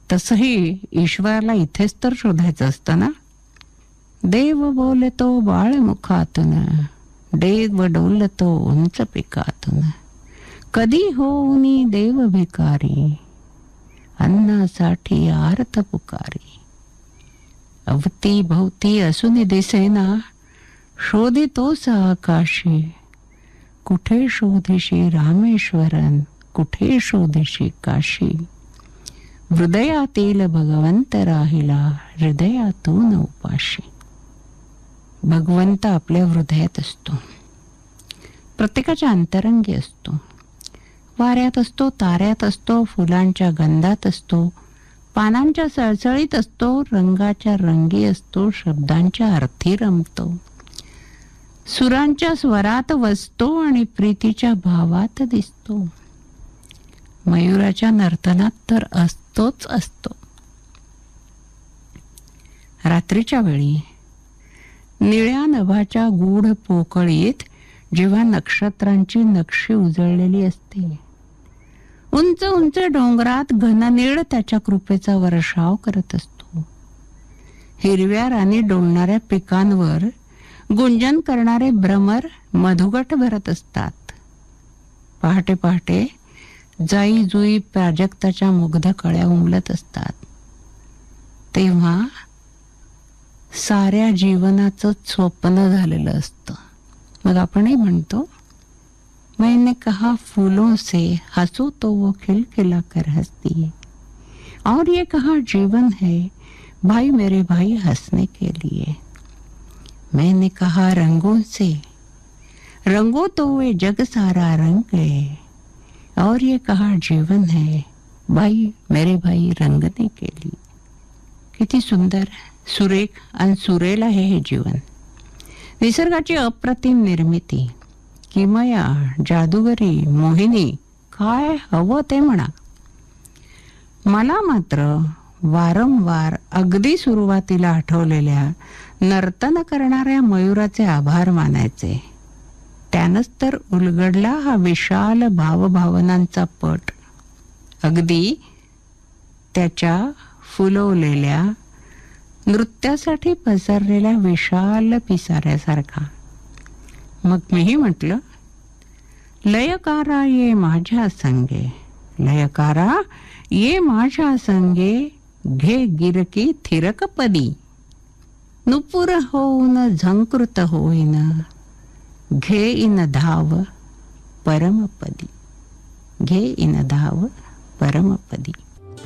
तसंही ईश्वराला इथेच तर शोधायचं असतं ना. देव बोलतो बाळमुखातून, देव डोलतो उंच पिकातून, कधी होऊनी देव भिकारी, अन्नासाठी आर्त पुकारी. अवती भोवती असून दिसेना, शोधितोस आकाशी, कुठे शोधिशी रामेश्वरन, कुठे शोधिशी काशी. हृदयातील भगवंत राहिला, हृदयातून उपाशी. भगवंत आपल्या हृदयात असतो, प्रत्येकाच्या अंतरंगी असतो. वाऱ्यात असतो, ताऱ्यात असतो, फुलांच्या गंधात असतो, पानांच्या सळसळीत असतो, रंगाच्या रंगी असतो, शब्दांच्या अर्थी रमतो, सुरांच्या स्वरात वसतो आणि प्रीतीच्या भावात दिसतो. मयुराच्या नर्तनात तर असतोच असतो. रात्रीच्या वेळी निळ्या नभाच्या गूढ पोकळीत जेव्हा नक्षत्रांची नक्षी उजळलेली असते, उंच उंच डोंगरात घननीळ त्याच्या कृपेचा वर्षाव करत असतो. हिरव्या रानी डोलणाऱ्या पिकांवर गुंजन करणारे भ्रमर मधुगट भरत असतात. पहाटे पहाटे जाई जुई प्राजक्ताच्या मुग्ध कळ्या उमलत असतात. तेव्हा साऱ्या जीवनाचं स्वप्न झालेलं असतं. मग आपणही म्हणतो, मैंने कहा फूलों से हंसो तो वो खिलखिला कर हंसती है, और ये कहा जीवन है भाई मेरे भाई हंसने के लिए. मैंने कहा रंगों से रंगो तो वे जग सारा रंग गए, और ये कहा जीवन है भाई मेरे भाई रंगने के लिए. किती सुंदर, सुरेख आणि सुरेल आहे हे जीवन. निसर्गाची अप्रतिम निर्मिती, किमया, जादूगरी, मोहिनी, काय हवं ते म्हणा. मला मात्र वारंवार अगदी सुरुवातीला आठवलेल्या नर्तन करणाऱ्या मयुराचे आभार मानायचे. त्यानंच तर उलगडला हा विशाल भावभावनांचा पट, अगदी त्याच्या फुलवलेल्या नृत्यासाठी पसरलेल्या विशाल पिसाऱ्यासारखा. मग मीही म्हटलं, लयकारा ये माझ्या संगे, लयकारा ये माझ्या संगे, घे गिरकी थिरकपदी, नुपुर होऊन झंकृत होईन, घे इन धाव परमपदी, घे इन धाव परमपदी.